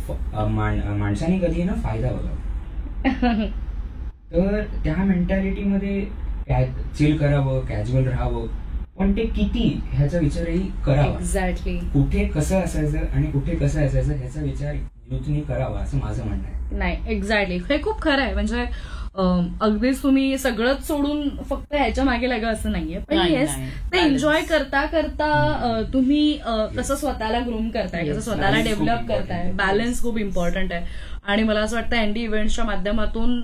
माणसाने कधी ना फायदा बघावा. तर त्या मेंटॅलिटीमध्ये चिल करावं, कॅज्युअल राहावं, पण ते किती ह्याचा विचारही करावा. एक्झॅक्टली. कुठे कसं असायचं आणि कुठे कसं असायचं ह्याचा विचार युथनी करावा असं माझं म्हणणं आहे. नाही, एक्झॅक्टली, हे खूप खरं आहे. म्हणजे अगदीच तुम्ही सगळंच सोडून फक्त ह्याच्या मागे लागा असं नाहीये, पण येस, ते एन्जॉय करता करता तुम्ही कसं स्वतःला ग्रूम करताय, कसं स्वतःला डेव्हलप करताय, बॅलन्स खूप इम्पॉर्टंट आहे. आणि मला असं वाटतं एनडी इव्हेंट्सच्या माध्यमातून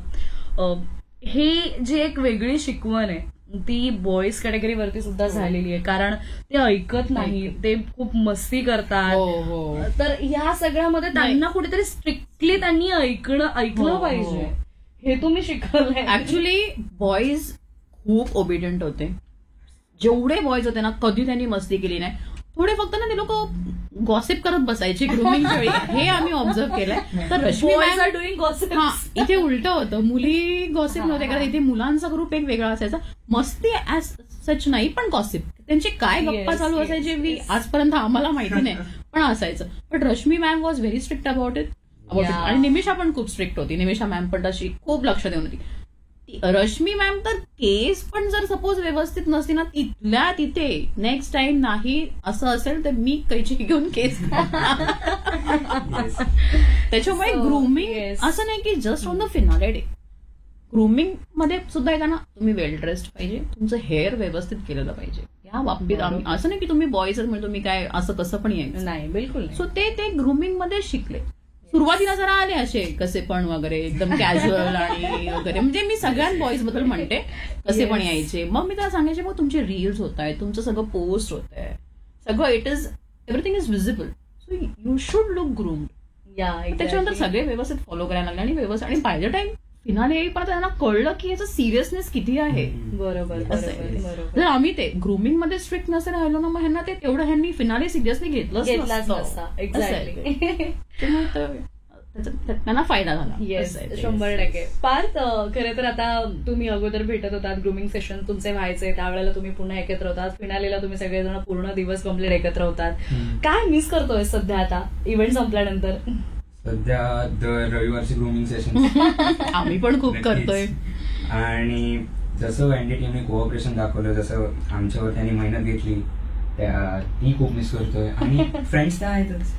ही जी एक वेगळी शिकवण आहे ती बॉईज कॅटेगरीवरती सुद्धा झालेली आहे. कारण ते ऐकत नाही, ते खूप मस्ती करतात. तर ह्या सगळ्यामध्ये त्यांना कुठेतरी स्ट्रिक्टली त्यांनी ऐकलं पाहिजे, हे तुम्ही शिकवलंय. ऍक्च्युली बॉईज खूप ओबिडियंट होते. जेवढे बॉईज होते ना, कधी त्यांनी मस्ती केली नाही. थोडे फक्त ना ते लोक गॉसिप करत बसायचे ग्रूमिंगच्या वेळी, हे आम्ही ऑब्झर्व केलंय. तर रश्मी आर डुईंग गॉसिप. इथे उलट होतं, मुली गॉसिप नव्हते करत, इथे मुलांचा ग्रुप एक वेगळा असायचा. मस्ती ऍज सच नाही, पण गॉसिप, त्यांची काय गप्पा चालू असायची आजपर्यंत आम्हाला माहिती नाही, पण असायचं. पण Rashmi ma'am was very strict about it. आणि निमिषा पण खूप स्ट्रिक्ट होती. निमिषा मॅम पण तशी खूप लक्ष देऊन होती. रश्मी मॅम तर केस पण जर सपोज व्यवस्थित नसती ना, तिथल्या तिथे नेक्स्ट टाइम नाही असं असेल तर मी कैची घेऊन केस. त्याच्यामुळे ग्रूमिंग असं नाही की just on the finale day. Grooming मध्ये सुद्धा येताना तुम्ही वेल ड्रेस्ड पाहिजे, तुमचं हेअर व्यवस्थित केलेलं पाहिजे. या बाबतीत आम्ही असं नाही की तुम्ही बॉईज म्हणजे तुम्ही काय असं कसं पण यायचं नाही, बिलकुल. सो ते ग्रूमिंग मध्ये शिकले. सुरुवातीला जरा आले असे कसे पण वगैरे एकदम कॅज्युअल आणि वगैरे, म्हणजे मी सगळ्या बॉईज बद्दल म्हणते कसे पण यायचे. मग मी त्याला सांगायचे मग तुमचे रील्स होत आहेत, तुमचं सगळं पोस्ट होत आहे, सगळं everything is visible, so you should look groomed. त्याच्यानंतर सगळे व्यवस्थित फॉलो करायला लागले आणि व्यवस्थित, आणि बाय द टाइम फिनाले येईपर्यंत त्यांना कळलं की याचं सिरियसनेस किती आहे. बरोबर. जर आम्ही ते ग्रूमिंग मध्ये स्ट्रिक्ट नसेल राहिलो ना, मग ह्यांना ते तेवढं ह्यांनी फिनाले सिरियसली घेतलंच नसतं. एक्झॅक्टली. त्यांना फायदा झाला. येस, 100%. पार्थ, खरं तर आता तुम्ही अगोदर भेटत होतात, ग्रूमिंग सेशन तुमचे व्हायचे, त्यावेळेला तुम्ही पुन्हा एकत्र होतात, फिनालेला तुम्ही सगळेजण पूर्ण दिवस कम्प्लीट एकत्र होतात. काय मिस करतोय सध्या आता इव्हेंट संपल्यानंतर? सध्या दर रविवारची ग्रूमिंग सेशन आम्ही पण खूप करतोय. आणि जसं एनडी टीमने कोऑपरेशन दाखवलं, जसं आमच्यावर त्यांनी मेहनत घेतली, ती खूप मिस करतोय. आणि फ्रेंड्स तर आहेतच.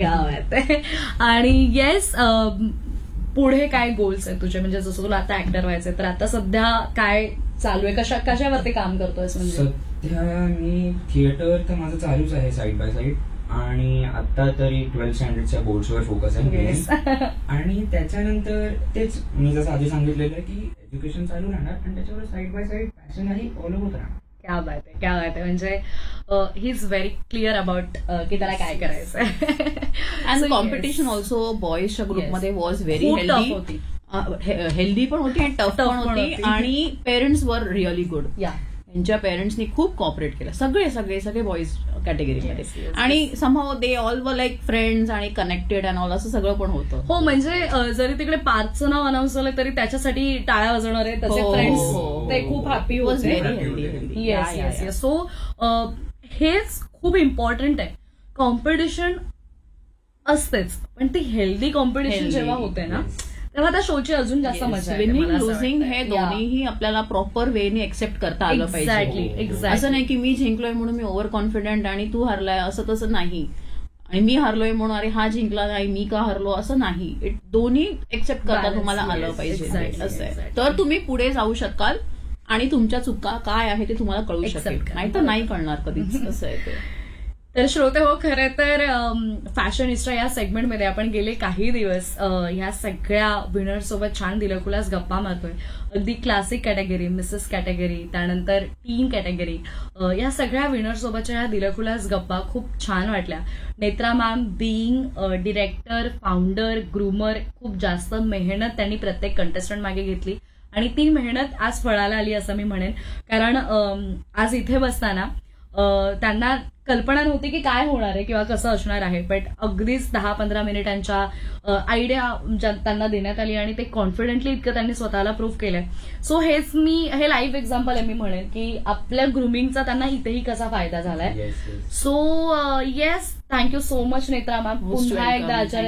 आणि येस, पुढे काय गोल्स आहेत तुझे? म्हणजे जसं तुला आता ऍक्टर व्हायचंय, तर आता सध्या काय चालू आहे, कशावरती काम करतोय? म्हणजे सध्या मी थिएटर तर माझं चालूच आहे साईड बाय साईड, आणि आता तरी 12th स्टँडर्डच्या बोर्ड्सवर फोकस आहे. आणि त्याच्यानंतर तेच मी जसं आधी सांगितलेलं आहे की एज्युकेशन चालू राहणार, आणि त्याच्यावर साईड बाय साईड पॅशनही फॉलो होत राहणार. क्या बात आहे, क्या बात आहे. म्हणजे he is very clear about की त्याला काय करायचं. अँड कॉम्पिटिशन ऑल्सो बॉईजच्या ग्रुपमध्ये वॉज व्हेरी हेल्दी पण होती आणि टफ पण होती. आणि पेरेंट्स वर रिअली गुड. त्यांच्या पेरेंट्सनी खूप कॉपरेट केलं, सगळे सगळे सगळे बॉईज कॅटेगरीमध्ये. आणि somehow they all were like friends आणि कनेक्टेड अँड ऑल, असं सगळं पण होतं. हो, म्हणजे जरी तिकडे पार्थचं नाव अनाऊन्स झालं तरी त्याच्यासाठी टाळ्या वाजवणारे त्याचे फ्रेंड्स ते खूप हॅपी वॉज होते. Very healthy. Yes yes yes. So हेच खूप इम्पॉर्टंट आहे. कॉम्पिटिशन असतेच, पण ती हेल्दी कॉम्पिटिशन जेव्हा होते ना, तेव्हा त्या शोची अजून जास्त मजा येते. विनिंग लुझिंग हे दोन्हीही आपल्याला प्रॉपर वेने एक्सेप्ट करता आलं पाहिजे. एक्झॅक्टली. असं नाही की मी जिंकलोय म्हणून मी ओव्हर कॉन्फिडंट आणि तू हरलाय, असं तसं नाही. आणि मी हरलोय म्हणून अरे हा जिंकला नाही मी का हरलो, असं नाही. दोन्ही एक्सेप्ट करता तुम्हाला आलं पाहिजे. असं आहे, तर तुम्ही पुढे जाऊ शकाल आणि तुमच्या चुका काय आहे ते तुम्हाला कळू शकेल, नाही तर नाही कळणार कधीच. असं आहे ते. तर श्रोते हो, खरं तर फॅशनिस्टा या सेगमेंटमध्ये आपण गेले काही दिवस ह्या सगळ्या विनर सोबत छान दिलखुलास गप्पा मारतोय. अगदी क्लासिक कॅटेगरी, मिसेस कॅटेगरी, त्यानंतर टीन कॅटेगरी, या सगळ्या विनर सोबतच्या ह्या दिलखुलास गप्पा खूप छान वाटल्या. Netra ma'am being director, founder, groomer, खूप जास्त मेहनत त्यांनी प्रत्येक कंटेस्टंट मागे घेतली आणि ती मेहनत आज फळाला आली असं मी म्हणेन. कारण आज इथे बसताना त्यांना कल्पना नव्हती की काय होणार आहे किंवा कसं असणार आहे, बट अगदीच 10-15 मिनिटांच्या आयडिया त्यांना देण्यात आली आणि ते कॉन्फिडेंटली इतकं त्यांनी स्वतःला प्रूव्ह केलंय. सो हे लाईव्ह एक्झाम्पल आहे मी म्हणेन की आपल्या ग्रूमिंगचा त्यांना इथेही कसा फायदा झालाय. So yes, thank you so much Netra ma'am. पुन्हा एकदा आचार्य